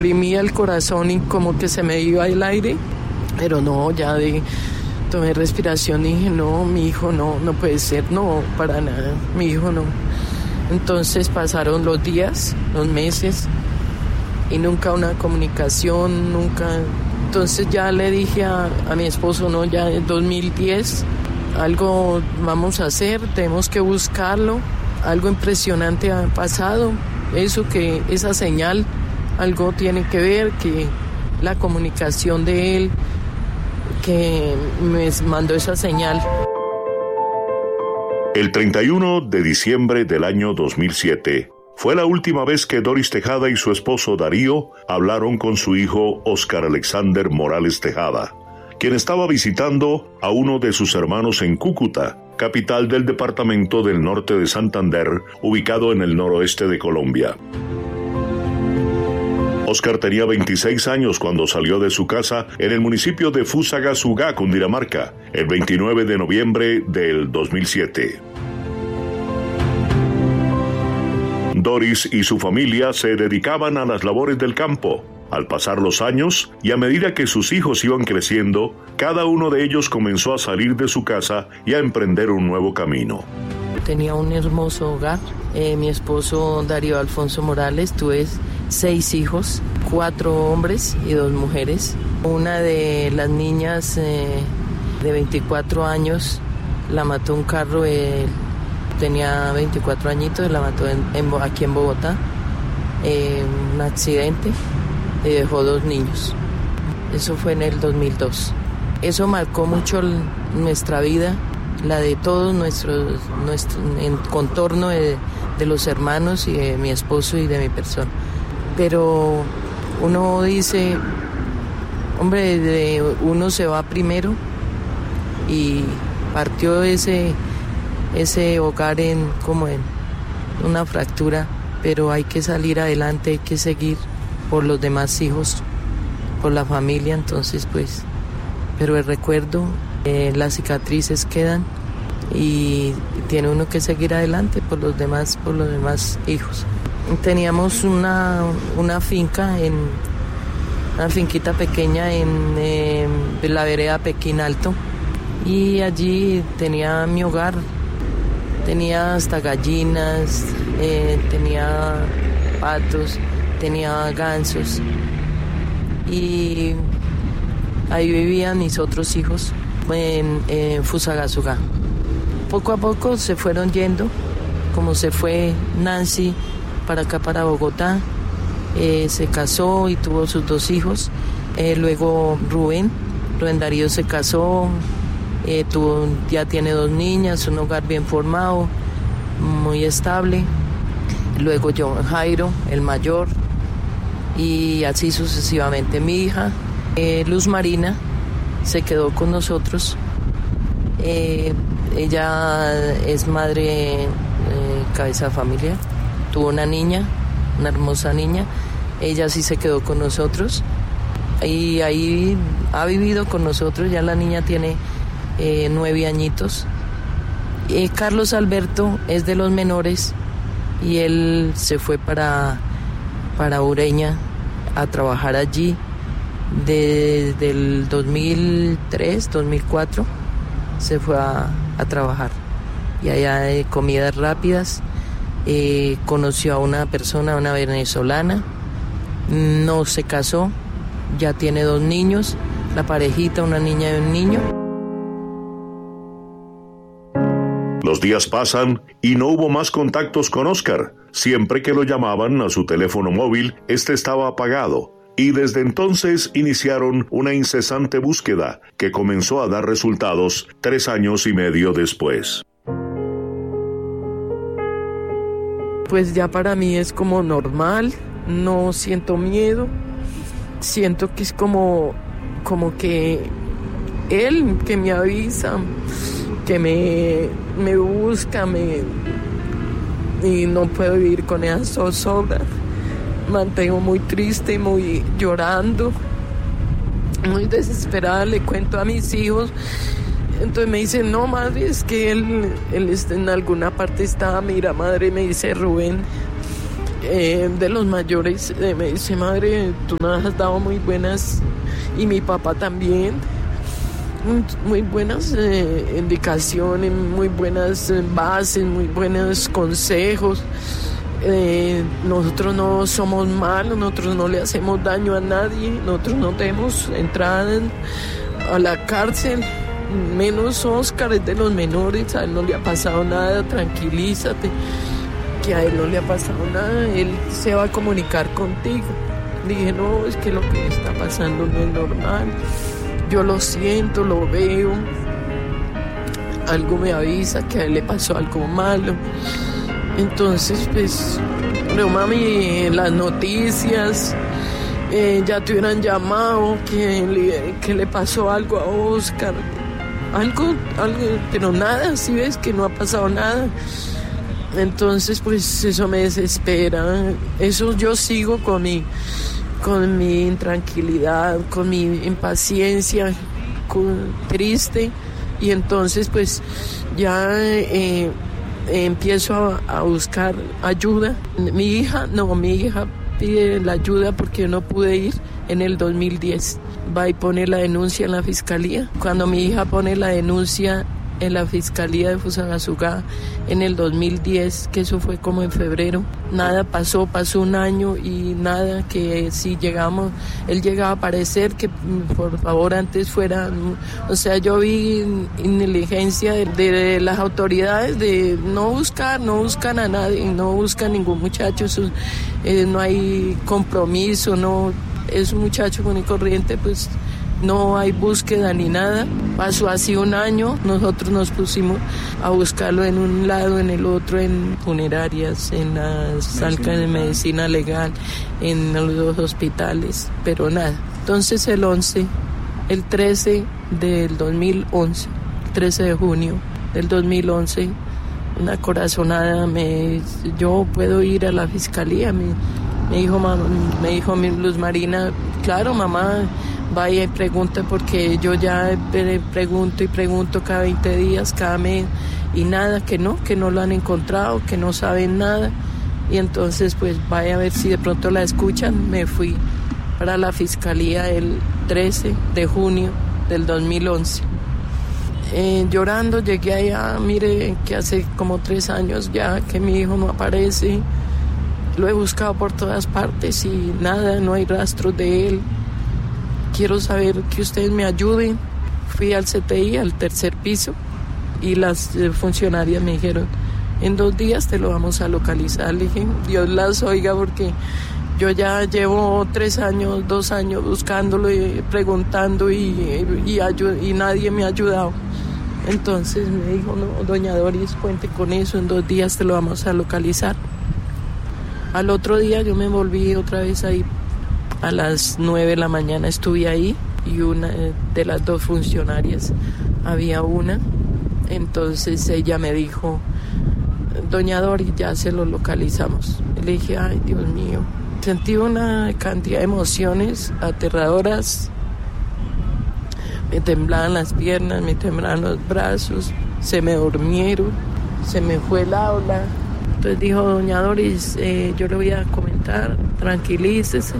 Oprimía el corazón y como que se me iba el aire, pero no, tomé respiración y dije, no, mi hijo no puede ser, no, para nada, mi hijo no. Entonces pasaron los días, los meses, y nunca una comunicación, nunca. Entonces ya le dije a mi esposo, no, ya en 2010, algo vamos a hacer, tenemos que buscarlo, algo impresionante ha pasado, esa señal, algo tiene que ver, que la comunicación de él, que me mandó esa señal. El 31 de diciembre del año 2007 fue la última vez que Doris Tejada y su esposo Darío hablaron con su hijo Óscar Alexander Morales Tejada, quien estaba visitando a uno de sus hermanos en Cúcuta, capital del departamento del norte de Santander, ubicado en el noroeste de Colombia. Óscar tenía 26 años cuando salió de su casa en el municipio de Fusagasugá, Cundinamarca, el 29 de noviembre del 2007. Doris y su familia se dedicaban a las labores del campo. Al pasar los años y a medida que sus hijos iban creciendo, cada uno de ellos comenzó a salir de su casa y a emprender un nuevo camino. Tenía un hermoso hogar. Mi esposo Darío Alfonso Morales, tuve 6 hijos, 4 hombres y 2 mujeres. Una de las niñas de 24 años la mató un carro, tenía 24 añitos, la mató aquí en Bogotá, un accidente, y dejó 2 niños. Eso fue en el 2002. Eso marcó mucho nuestra vida, la de todos nuestro contorno de los hermanos y de mi esposo y de mi persona. Pero uno dice, hombre, uno se va primero y partió ese hogar en una fractura, pero hay que salir adelante, hay que seguir por los demás hijos, por la familia, entonces pues, pero el recuerdo, las cicatrices quedan y tiene uno que seguir adelante por los demás hijos. Teníamos una finca, una finquita pequeña en la vereda Pekín Alto, y allí tenía mi hogar, tenía hasta gallinas, tenía patos, tenía gansos, y ahí vivían mis otros hijos en Fusagasugá. Poco a poco se fueron yendo, como se fue Nancy para acá, para Bogotá, se casó y tuvo sus 2 hijos. Luego Rubén Darío se casó, ya tiene 2 niñas, un hogar bien formado, muy estable. Luego yo, Jairo, el mayor, y así sucesivamente. Mi hija, Luz Marina, se quedó con nosotros. Ella es madre, cabeza de familia. Tuvo una niña, una hermosa niña. Ella sí se quedó con nosotros y ahí ha vivido con nosotros. Ya la niña tiene 9 añitos. Carlos Alberto es de los menores y él se fue para Ureña a trabajar allí desde el 2003, 2004 se fue a trabajar, y allá de comidas rápidas. Conoció a una persona, una venezolana, no se casó, ya tiene 2 niños, la parejita, una niña y un niño. Los días pasan y no hubo más contactos con Óscar. Siempre que lo llamaban a su teléfono móvil, este estaba apagado, y desde entonces iniciaron una incesante búsqueda que comenzó a dar resultados 3 años y medio después. Pues ya para mí es como normal, no siento miedo, siento que es como que él que me avisa, que me busca, y no puedo vivir con esa zozobra. Mantengo muy triste, muy llorando, muy desesperada. Le cuento a mis hijos, entonces me dicen, no madre, es que él está en alguna parte, está, mira madre, me dice Rubén, de los mayores me dice: madre, tú nos has dado muy buenas, y mi papá también, muy buenas indicaciones, muy buenas bases, muy buenos consejos. Nosotros no somos malos, nosotros no le hacemos daño a nadie, nosotros no tenemos entrada a la cárcel, menos Oscar, es de los menores, a él no le ha pasado nada, tranquilízate, que a él no le ha pasado nada, él se va a comunicar contigo. Dije: no, es que lo que está pasando no es normal, yo lo siento, lo veo, algo me avisa que a él le pasó algo malo. Entonces, pues, pero mami, las noticias ya te hubieran llamado que le pasó algo a Oscar, algo, pero nada, si ves que no ha pasado nada. Entonces, pues, eso me desespera. Eso yo sigo con mi intranquilidad, con mi impaciencia, triste. Y entonces, pues, ya empiezo a buscar ayuda. Mi hija pide la ayuda porque yo no pude ir en el 2010. Va y pone la denuncia en la fiscalía. Cuando mi hija pone la denuncia en la fiscalía de Fusagasugá en el 2010, que eso fue como en febrero, nada pasó un año y nada, que si llegamos, él llegaba a aparecer, que por favor antes fuera, o sea, yo vi negligencia de las autoridades de no buscan a nadie, no buscan ningún muchacho, no hay compromiso, no es un muchacho común y corriente, pues no hay búsqueda ni nada. Pasó así un año, nosotros nos pusimos a buscarlo en un lado, en el otro, en funerarias, en las salcas de medicina legal, en los hospitales, pero nada. Entonces el 13 del 2011, 13 de junio del 2011, una corazonada yo puedo ir a la fiscalía. Me dijo Luz Marina: claro, mamá, vaya y pregunta, porque yo ya pregunto cada 20 días, cada mes, y nada, que no lo han encontrado, que no saben nada. Y entonces, pues, vaya a ver si de pronto la escuchan. Me fui para la fiscalía el 13 de junio del 2011. Llorando llegué allá, mire que hace como 3 años ya que mi hijo no aparece. Lo he buscado por todas partes y nada, no hay rastros de él. Quiero saber que ustedes me ayuden. Fui al CTI, al 3er piso, y las funcionarias me dijeron: en 2 días te lo vamos a localizar. Le dije: Dios las oiga, porque yo ya llevo 2 años buscándolo y preguntando y nadie me ha ayudado. Entonces me dijo: no, doña Doris, cuente con eso, en 2 días te lo vamos a localizar. Al otro día yo me volví otra vez ahí. A las 9 de la mañana estuve ahí, y una de las 2 funcionarias, había una, entonces ella me dijo: doña Doris, ya se lo localizamos. Le dije: ay, Dios mío. Sentí una cantidad de emociones aterradoras. Me temblaban las piernas, me temblaban los brazos, se me durmieron, se me fue el habla. Entonces dijo: doña Doris, yo le voy a comentar, tranquilícese.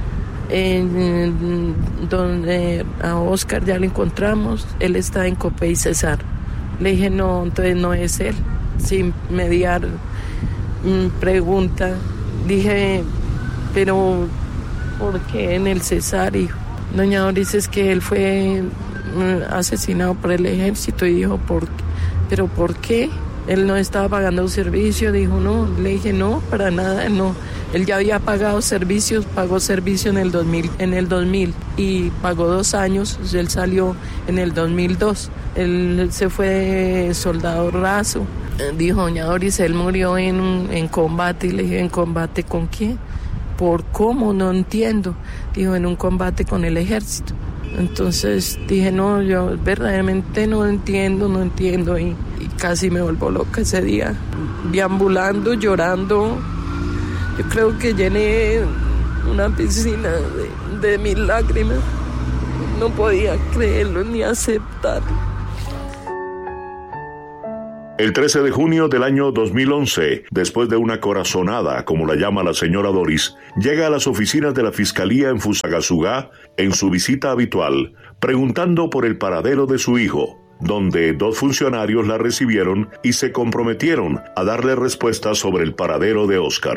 Donde a Oscar ya lo encontramos, él está en Copey Cesar. Le dije: no, entonces no es él. Sin mediar pregunta, dije: pero ¿por qué en el Cesar, hijo? Doña Doris, es que él fue asesinado por el ejército. Y dijo: ¿pero por qué? Él no estaba pagando servicio. Dijo: no. Le dije: no, para nada, no. Él ya había pagado servicios, pagó servicio en el 2000 y pagó 2 años. Él salió en el 2002. Él se fue de soldado raso. Dijo: doña Doris, él murió en combate. Y le dije: ¿en combate con quién? ¿Por cómo? No entiendo. Dijo: en un combate con el ejército. Entonces dije: no, yo verdaderamente no entiendo. Y casi me vuelvo loca ese día, deambulando, llorando. Yo creo que llené una piscina de mis lágrimas. No podía creerlo ni aceptarlo. El 13 de junio del año 2011, después de una corazonada, como la llama la señora Doris, llega a las oficinas de la Fiscalía en Fusagasugá en su visita habitual, preguntando por el paradero de su hijo, donde 2 funcionarios la recibieron y se comprometieron a darle respuestas sobre el paradero de Óscar.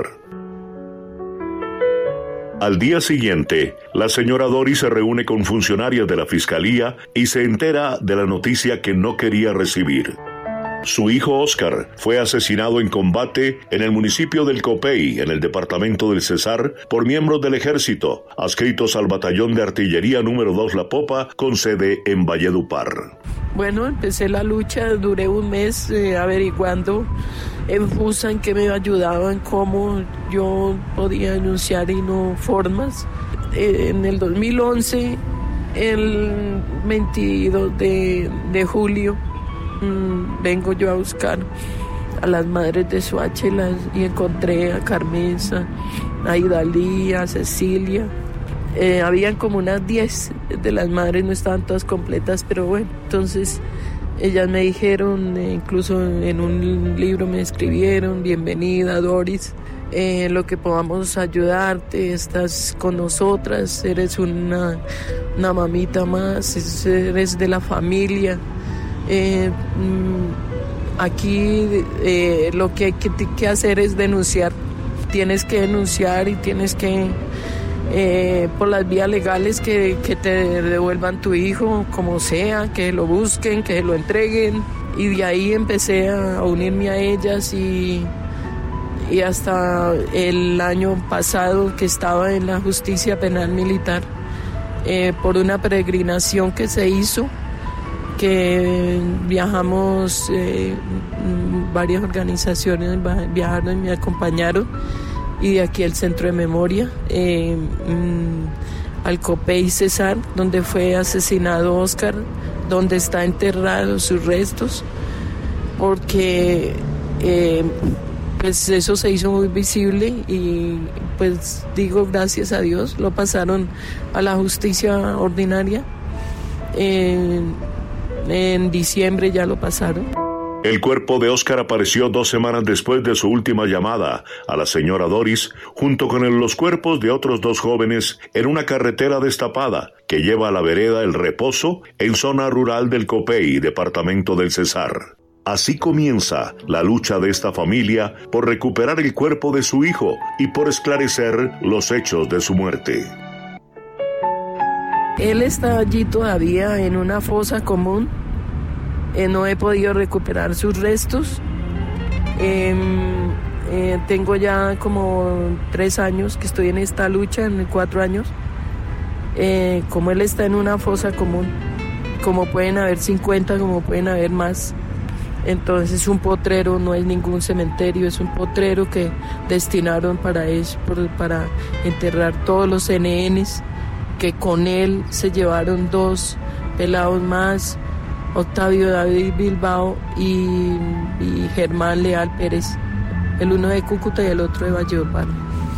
Al día siguiente, la señora Doris se reúne con funcionarios de la Fiscalía y se entera de la noticia que no quería recibir. Su hijo Óscar fue asesinado en combate en el municipio del Copey, en el departamento del Cesar, por miembros del ejército, adscritos al batallón de artillería número 2 La Popa, con sede en Valledupar. Bueno, empecé la lucha, duré un mes averiguando en FUSA en qué me ayudaba, en cómo yo podía denunciar y no formas. En el 2011, el 22 de julio, vengo yo a buscar a las madres de Soacha y encontré a Carmenza, a Idalía, a Cecilia. Habían como unas 10 de las madres, no estaban todas completas, pero bueno, entonces ellas me dijeron, incluso en un libro me escribieron: bienvenida Doris, lo que podamos ayudarte, estás con nosotras, eres una mamita más, eres de la familia. Aquí lo que hay que hacer es denunciar. Tienes que denunciar y tienes que, por las vías legales, que te devuelvan tu hijo, como sea, que lo busquen, que lo entreguen. Y de ahí empecé a unirme a ellas y hasta el año pasado, que estaba en la justicia penal militar, por una peregrinación que se hizo, que viajamos, varias organizaciones viajaron y me acompañaron, y de aquí al Centro de Memoria, al Copey Cesar, donde fue asesinado Óscar, donde está enterrados sus restos, porque pues eso se hizo muy visible y pues digo gracias a Dios, lo pasaron a la justicia ordinaria. En diciembre ya lo pasaron. El cuerpo de Óscar apareció 2 semanas después de su última llamada a la señora Doris, junto con los cuerpos de otros 2 jóvenes en una carretera destapada que lleva a la vereda El Reposo, en zona rural del Copey, departamento del Cesar. Así comienza la lucha de esta familia por recuperar el cuerpo de su hijo y por esclarecer los hechos de su muerte. Él está allí todavía en una fosa común. No he podido recuperar sus restos. Tengo ya como 3 años que estoy en esta lucha, en 4 años. Como él está en una fosa común, como pueden haber 50, como pueden haber más. Entonces es un potrero, no es ningún cementerio, es un potrero que destinaron para eso, para enterrar todos los NNs, que con él se llevaron 2 pelados más, Octavio David Bilbao y Germán Leal Pérez, el uno de Cúcuta y el otro de Valledupar.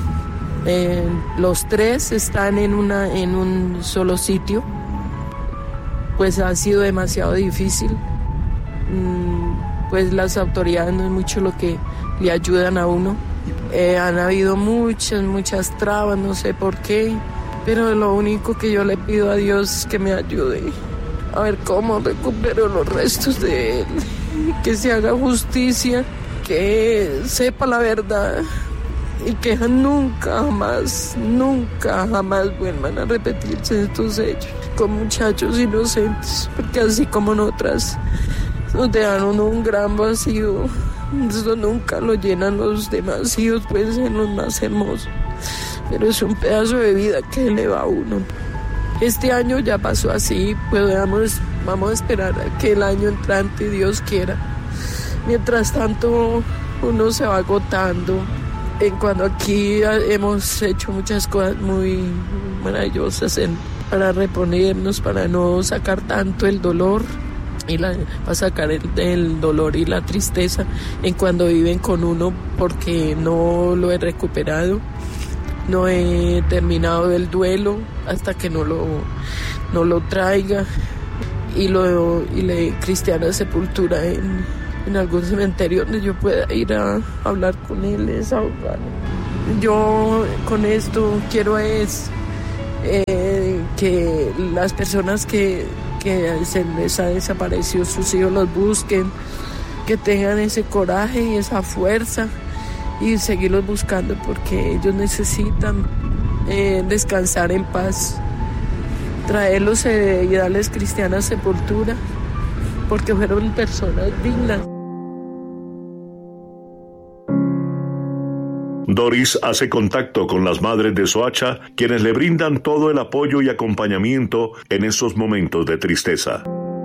Los 3 están en un solo sitio, pues ha sido demasiado difícil, pues las autoridades no es mucho lo que le ayudan a uno. Han habido muchas trabas, no sé por qué, pero lo único que yo le pido a Dios es que me ayude a ver cómo recupero los restos de él, que se haga justicia, que sepa la verdad y que nunca jamás vuelvan a repetirse estos hechos con muchachos inocentes, porque así como nosotras nos dejaron un gran vacío, eso nunca lo llenan los demás vacíos, pueden ser los más hermosos, pero es un pedazo de vida que le va a uno. Este año ya pasó así, pues vamos a esperar a que el año entrante, Dios quiera. Mientras tanto, uno se va agotando. En cuanto aquí hemos hecho muchas cosas muy maravillosas para reponernos, para no sacar tanto el dolor, para sacar el dolor y la tristeza en cuando viven con uno, porque no lo he recuperado. No he terminado el duelo hasta que no lo traiga y le cristiana sepultura en algún cementerio donde yo pueda ir a hablar con él, desahogar. Yo con esto quiero que las personas que se les ha desaparecido sus hijos los busquen, que tengan ese coraje y esa fuerza y seguirlos buscando, porque ellos necesitan descansar en paz, traerlos y darles cristiana sepultura, porque fueron personas dignas. Doris hace contacto con las madres de Soacha, quienes le brindan todo el apoyo y acompañamiento en esos momentos de tristeza.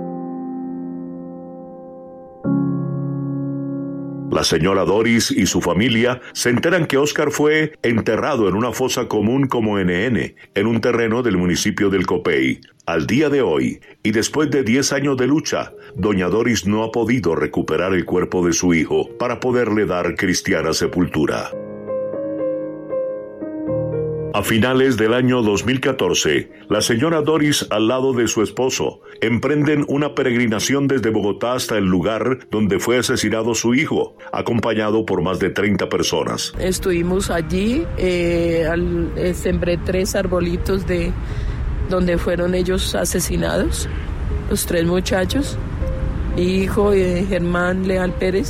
La señora Doris y su familia se enteran que Óscar fue enterrado en una fosa común como NN, en un terreno del municipio del Copey. Al día de hoy, y después de 10 años de lucha, doña Doris no ha podido recuperar el cuerpo de su hijo para poderle dar cristiana sepultura. A finales del año 2014, la señora Doris, al lado de su esposo, emprenden una peregrinación desde Bogotá hasta el lugar donde fue asesinado su hijo, acompañado por más de 30 personas. Estuvimos allí, sembré 3 arbolitos de donde fueron ellos asesinados, los 3 muchachos, mi hijo Germán Leal Pérez,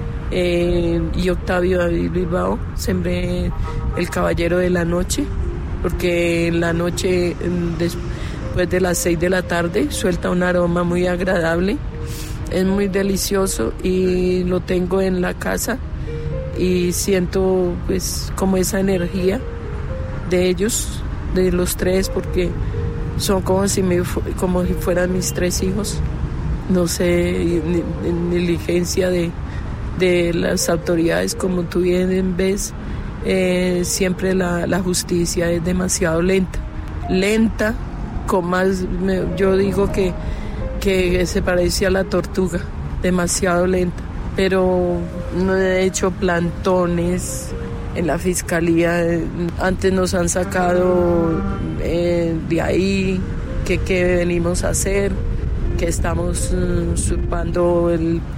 y Octavio David Bilbao. Sembré el caballero de la noche, porque en la noche, después de las 6 de la tarde, suelta un aroma muy agradable, es muy delicioso y lo tengo en la casa y siento pues como esa energía de ellos, de los 3, porque son como si fueran mis 3 hijos. No sé, negligencia de las autoridades, como tú bien ves, siempre la justicia es demasiado lenta, con más, yo digo que se parece a la tortuga, demasiado lenta, pero no he hecho plantones en la fiscalía. Antes nos han sacado de ahí, que venimos a hacer, que estamos usurpando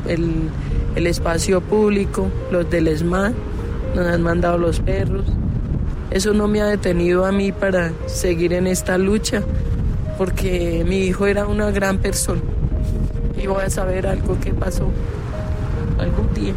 el espacio público, los del ESMAD, nos han mandado los perros. Eso no me ha detenido a mí para seguir en esta lucha, porque mi hijo era una gran persona y voy a saber algo que pasó algún día.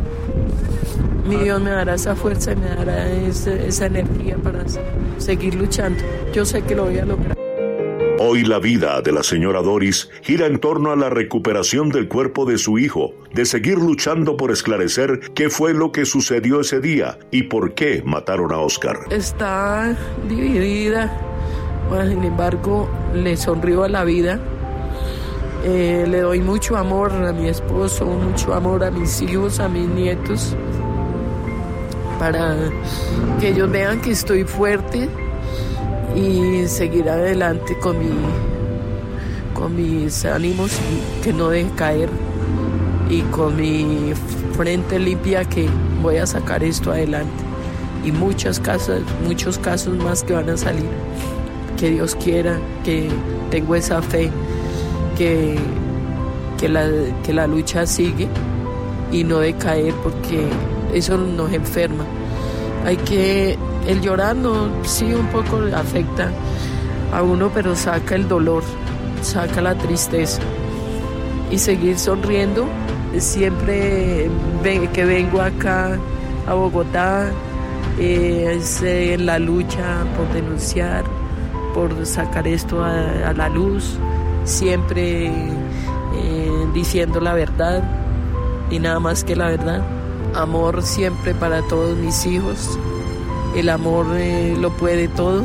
Mi Dios me dará esa fuerza y me dará esa energía para seguir luchando. Yo sé que lo voy a lograr. Hoy la vida de la señora Doris gira en torno a la recuperación del cuerpo de su hijo, de seguir luchando por esclarecer qué fue lo que sucedió ese día y por qué mataron a Óscar. Está dividida, bueno, sin embargo, le sonrío a la vida. Le doy mucho amor a mi esposo, mucho amor a mis hijos, a mis nietos, para que ellos vean que estoy fuerte y seguir adelante con mis ánimos, y que no deje caer, y con mi frente limpia, que voy a sacar esto adelante, y muchos casos más que van a salir, que Dios quiera, que tengo esa fe, que la lucha sigue y no de caer, porque eso nos enferma. El llorando sí un poco afecta a uno, pero saca el dolor, saca la tristeza, y seguir sonriendo. Siempre que vengo acá a Bogotá, es en la lucha por denunciar, por sacar esto a la luz, siempre diciendo la verdad y nada más que la verdad. Amor siempre para todos mis hijos. El amor lo puede todo.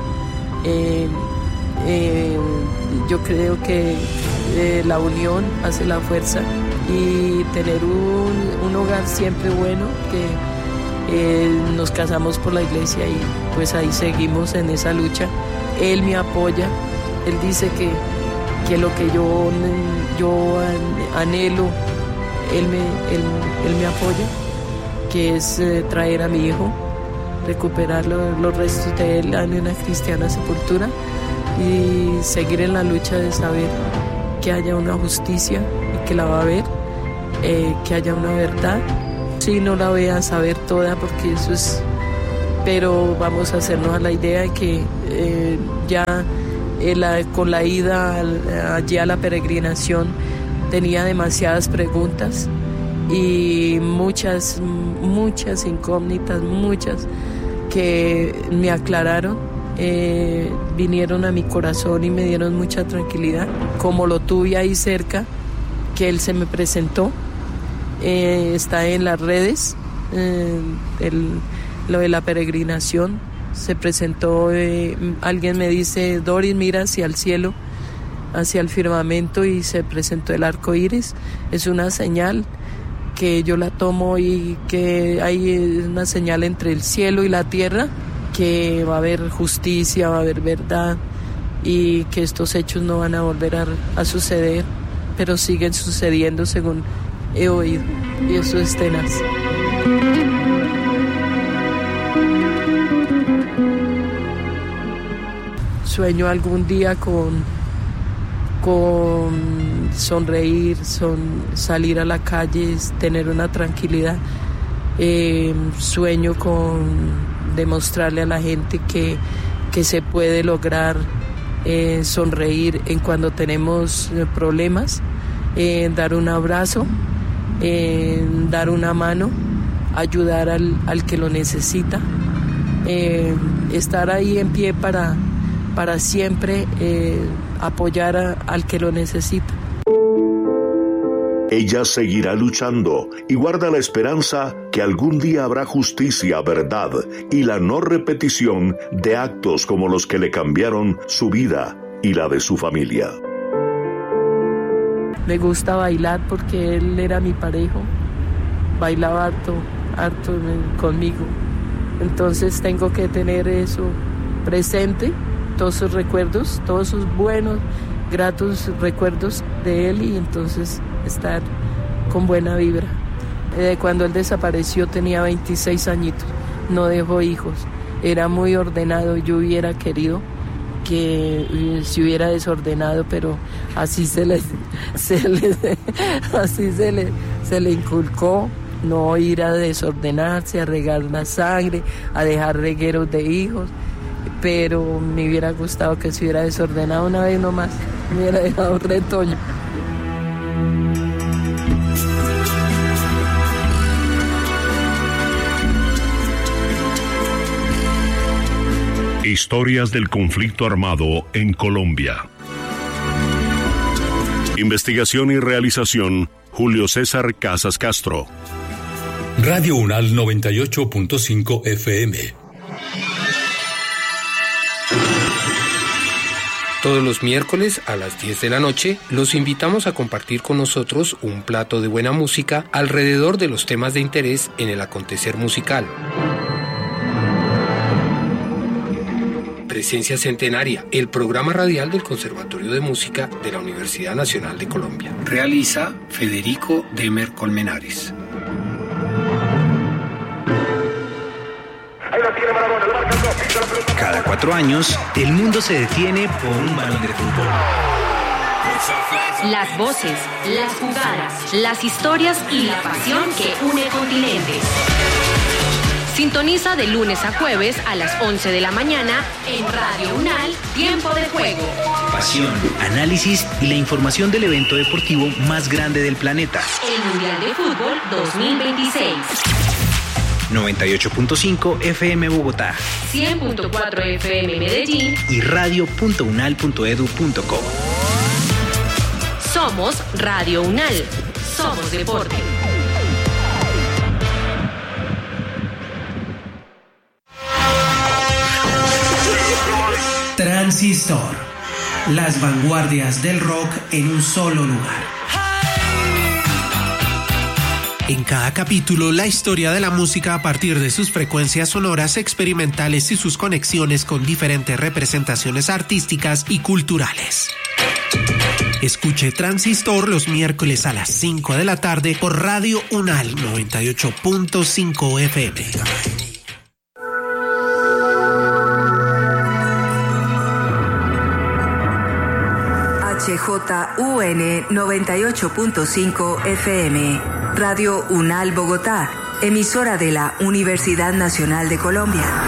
Yo creo que la unión hace la fuerza, y tener un hogar siempre bueno, que nos casamos por la iglesia y pues ahí seguimos en esa lucha. Él me apoya, él dice que lo que yo anhelo, él me apoya, que es traer a mi hijo, recuperar los restos de él en una cristiana sepultura, y seguir en la lucha de saber que haya una justicia y que la va a haber, que haya una verdad. Sí, no la voy a saber toda porque eso es... Pero vamos a hacernos a la idea de que con la ida allí a la peregrinación tenía demasiadas preguntas y muchas incógnitas, muchas que me aclararon, vinieron a mi corazón y me dieron mucha tranquilidad. Como lo tuve ahí cerca, que él se me presentó, está en las redes, lo de la peregrinación, se presentó, alguien me dice, Doris, mira hacia el cielo, hacia el firmamento, y se presentó el arco iris. Es una señal que yo la tomo y que hay una señal entre el cielo y la tierra, que va a haber justicia, va a haber verdad y que estos hechos no van a volver a suceder, pero siguen sucediendo según he oído, y eso es tenaz. Sueño algún día con sonreír, salir a la calle, tener una tranquilidad. Sueño con demostrarle a la gente que se puede lograr sonreír en cuando tenemos problemas, dar un abrazo, dar una mano, ayudar al que lo necesita, estar ahí en pie para siempre apoyar al que lo necesita. Ella seguirá luchando y guarda la esperanza que algún día habrá justicia, verdad y la no repetición de actos como los que le cambiaron su vida y la de su familia. Me gusta bailar porque él era mi parejo, bailaba harto conmigo, entonces tengo que tener eso presente, todos sus recuerdos, todos sus buenos, gratos recuerdos de él, y entonces estar con buena vibra. Cuando él desapareció tenía 26 añitos, no dejó hijos, era muy ordenado. Yo hubiera querido que se hubiera desordenado, pero así se le inculcó, no ir a desordenarse, a regar la sangre, a dejar regueros de hijos. Pero me hubiera gustado que se hubiera desordenado una vez nomás, me hubiera dejado retoño. Historias del conflicto armado en Colombia. Investigación y realización, Julio César Casas Castro. Radio UNAL 98.5 FM. Todos los miércoles a las 10 de la noche los invitamos a compartir con nosotros un plato de buena música alrededor de los temas de interés en el acontecer musical. Presencia Centenaria, el programa radial del Conservatorio de Música de la Universidad Nacional de Colombia. Realiza Federico Demer Colmenares. Cada 4 años, el mundo se detiene por un balón de fútbol. Las voces, las jugadas, las historias y la pasión que une continentes. Sintoniza de lunes a jueves a las 11 de la mañana en Radio UNAL, Tiempo de Juego. Pasión, análisis y la información del evento deportivo más grande del planeta. El Mundial de Fútbol 2026. 98.5 FM Bogotá, 100.4 FM Medellín y radio.unal.edu.co. Somos Radio UNAL. Somos deporte. Transistor. Las vanguardias del rock en un solo lugar. En cada capítulo, la historia de la música a partir de sus frecuencias sonoras experimentales y sus conexiones con diferentes representaciones artísticas y culturales. Escuche Transistor los miércoles a las 5 de la tarde por Radio UNAL 98.5 FM. HJUN 98.5 FM. Radio UNAL Bogotá, emisora de la Universidad Nacional de Colombia.